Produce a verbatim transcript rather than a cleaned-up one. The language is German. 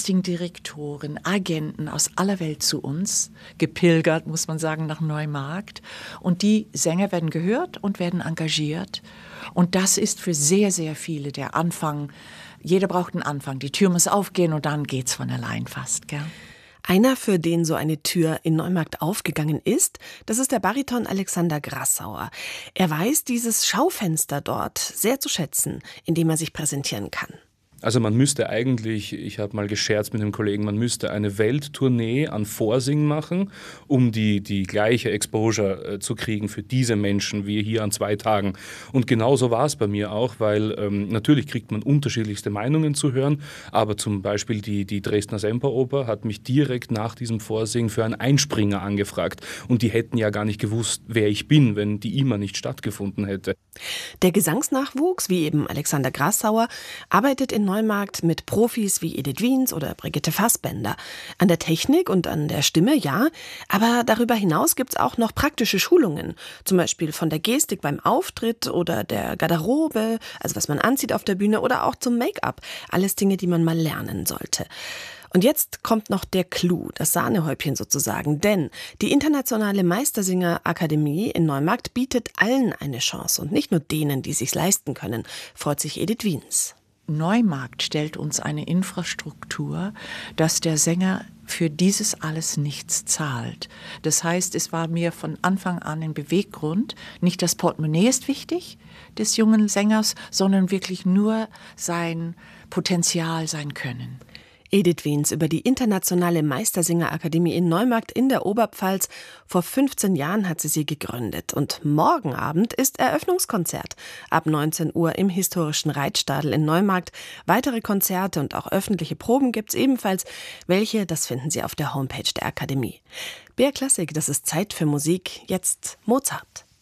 Castingdirektoren, Agenten aus aller Welt zu uns, gepilgert, muss man sagen, nach Neumarkt. Und die Sänger werden gehört und werden engagiert. Und das ist für sehr, sehr viele der Anfang. Jeder braucht einen Anfang. Die Tür muss aufgehen und dann geht's von allein fast, gell? Einer, für den so eine Tür in Neumarkt aufgegangen ist, das ist der Bariton Alexander Grassauer. Er weiß dieses Schaufenster dort sehr zu schätzen, in dem er sich präsentieren kann. Also man müsste eigentlich, ich habe mal gescherzt mit einem Kollegen, man müsste eine Welttournee an Vorsing machen, um die, die gleiche Exposure äh, zu kriegen für diese Menschen wie hier an zwei Tagen. Und genauso war es bei mir auch, weil ähm, natürlich kriegt man unterschiedlichste Meinungen zu hören, aber zum Beispiel die, die Dresdner Semperoper hat mich direkt nach diesem Vorsing für einen Einspringer angefragt. Und die hätten ja gar nicht gewusst, wer ich bin, wenn die I M A nicht stattgefunden hätte. Der Gesangsnachwuchs, wie eben Alexander Grassauer, arbeitet in Neumarkt mit Profis wie Edith Wiens oder Brigitte Fassbender. An der Technik und an der Stimme, ja, aber darüber hinaus gibt es auch noch praktische Schulungen, zum Beispiel von der Gestik beim Auftritt oder der Garderobe, also was man anzieht auf der Bühne oder auch zum Make-up. Alles Dinge, die man mal lernen sollte. Und jetzt kommt noch der Clou, das Sahnehäubchen sozusagen, denn die Internationale Meistersinger-Akademie in Neumarkt bietet allen eine Chance und nicht nur denen, die es sich leisten können, freut sich Edith Wiens. Neumarkt stellt uns eine Infrastruktur, dass der Sänger für dieses alles nichts zahlt. Das heißt, es war mir von Anfang an ein Beweggrund, nicht das Portemonnaie ist wichtig des jungen Sängers, sondern wirklich nur sein Potenzial, sein Können. Edith Wiens über die Internationale Meistersinger-Akademie in Neumarkt in der Oberpfalz. Vor fünfzehn Jahren hat sie sie gegründet. Und morgen Abend ist Eröffnungskonzert. Ab neunzehn Uhr im historischen Reitstadel in Neumarkt. Weitere Konzerte und auch öffentliche Proben gibt's ebenfalls. Welche, das finden Sie auf der Homepage der Akademie. B R Klassik, das ist Zeit für Musik. Jetzt Mozart.